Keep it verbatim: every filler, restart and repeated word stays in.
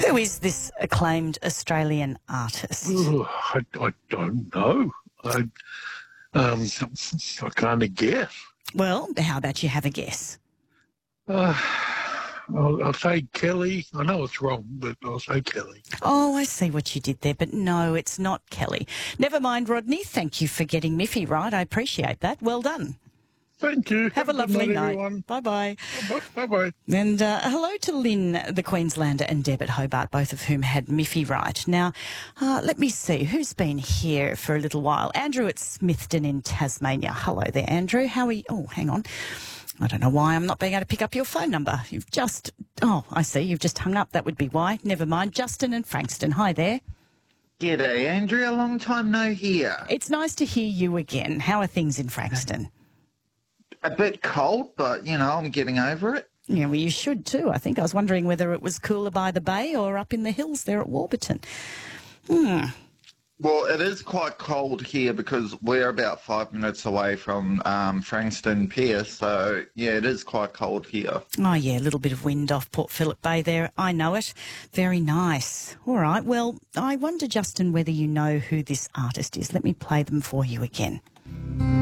Who is this acclaimed Australian artist? Ooh, I, I don't know. I, um, I kind of guess. Well, how about you have a guess? Uh, I'll, I'll say Kelly. I know it's wrong, but I'll say Kelly. Oh, I see what you did there, but no, it's not Kelly. Never mind, Rodney. Thank you for getting Miffy right. I appreciate that. Well done. Thank you. Have, Have a lovely good night. everyone. Bye-bye. Bye-bye. And uh, hello to Lynn, the Queenslander, and Deb at Hobart, both of whom had Miffy right. Now, uh, let me see, who's been here for a little while? Andrew at Smithton in Tasmania. Hello there, Andrew. How are you? Oh, hang on. I don't know why I'm not being able to pick up your phone number. You've just... Oh, I see. You've just hung up. That would be why. Never mind. Justin and Frankston. Hi there. G'day, Andrea. Long time no hear. It's nice to hear you again. How are things in Frankston? A bit cold, but, you know, I'm getting over it. Yeah, well, you should too. I think I was wondering whether it was cooler by the bay or up in the hills there at Warburton. Hmm. Well, it is quite cold here because we're about five minutes away from um, Frankston Pier, so, yeah, it is quite cold here. Oh, yeah, a little bit of wind off Port Phillip Bay there. I know it. Very nice. All right, well, I wonder, Justin, whether you know who this artist is. Let me play them for you again.